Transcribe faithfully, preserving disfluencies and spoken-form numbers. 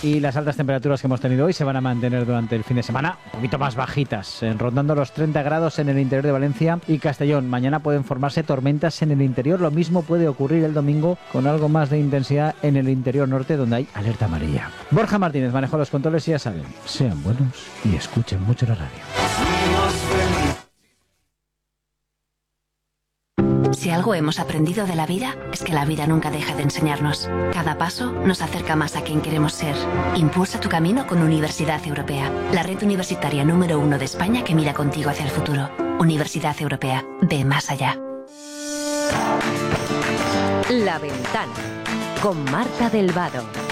Y las altas temperaturas que hemos tenido hoy se van a mantener durante el fin de semana, un poquito más bajitas, eh, rondando los treinta grados en el interior de Valencia y Castellón. Mañana pueden formarse tormentas en el interior. Lo mismo puede ocurrir el domingo con algo más de intensidad en el interior norte, donde hay alerta amarilla. Borja Martínez manejó los controles y ya saben, sean buenos y escuchen mucho la radio. Si algo hemos aprendido de la vida, es que la vida nunca deja de enseñarnos. Cada paso nos acerca más a quien queremos ser. Impulsa tu camino con Universidad Europea, la red universitaria número uno de España que mira contigo hacia el futuro. Universidad Europea, ve más allá. La Ventana, con Marta del Vado.